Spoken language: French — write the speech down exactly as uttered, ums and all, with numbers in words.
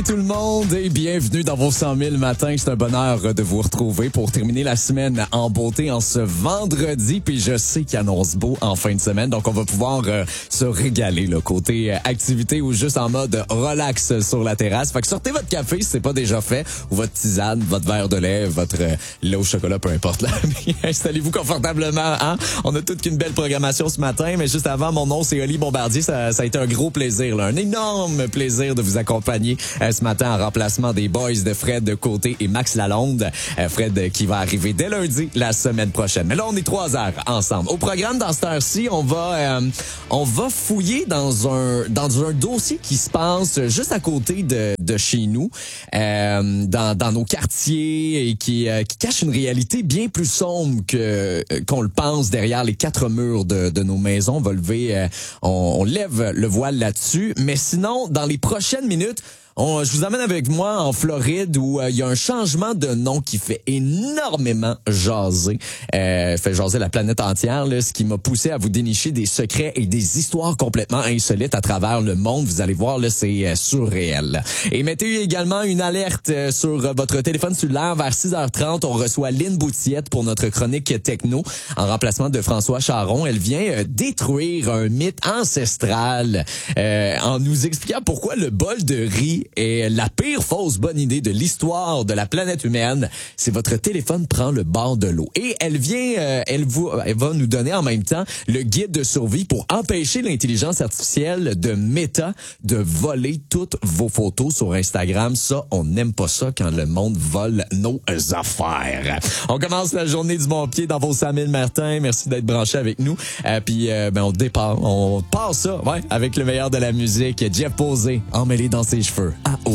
Tout le monde et bienvenue dans vos cent mille matins. C'est un bonheur de vous retrouver pour terminer la semaine en beauté en ce vendredi. Puis je sais qu'il annonce beau en fin de semaine, donc on va pouvoir euh, se régaler là, côté euh, activité ou juste en mode relax sur la terrasse. Fait que sortez votre café si c'est pas déjà fait, ou votre tisane, votre verre de lait, votre euh, lait au chocolat, peu importe. Là. Installez-vous confortablement. Hein? On a toute qu'une belle programmation ce matin, mais juste avant, mon nom c'est Oli Bombardier. Ça, ça a été un gros plaisir, là, un énorme plaisir de vous accompagner euh, ce matin en remplacement des boys de Fred Côté et Max Lalonde. Euh, Fred qui va arriver dès lundi la semaine prochaine. Mais là, on est trois heures ensemble. Au programme, dans cette heure-ci, on va euh, on va fouiller dans un dans un dossier qui se passe juste à côté de, de chez nous, euh, dans, dans nos quartiers et qui, euh, qui cache une réalité bien plus sombre que qu'on le pense derrière les quatre murs de, de nos maisons. On va lever, euh, on, on lève le voile là-dessus. Mais sinon, dans les prochaines minutes, On, je vous amène avec moi en Floride où il euh, y a un changement de nom qui fait énormément jaser, euh, fait jaser la planète entière, là, ce qui m'a poussé à vous dénicher des secrets et des histoires complètement insolites à travers le monde. Vous allez voir, là, c'est euh, surréel. Et mettez également une alerte euh, sur votre téléphone cellulaire vers six heures trente. On reçoit Lynn Boutillette pour notre chronique techno en remplacement de François Charon. Elle vient euh, détruire un mythe ancestral euh, en nous expliquant pourquoi le bol de riz et la pire fausse bonne idée de l'histoire de la planète humaine, c'est votre téléphone prend le bord de l'eau. Et elle vient, euh, elle, vous, elle va nous donner en même temps le guide de survie pour empêcher l'intelligence artificielle de Meta de voler toutes vos photos sur Instagram. Ça, on n'aime pas ça quand le monde vole nos affaires. On commence la journée du bon pied dans vos cent mille matins. Merci d'être branchés avec nous. Euh, puis, euh, ben, on départ, on part ça, ouais, avec le meilleur de la musique. Jeff Posey, emmêlé dans ses cheveux. Ah, oh.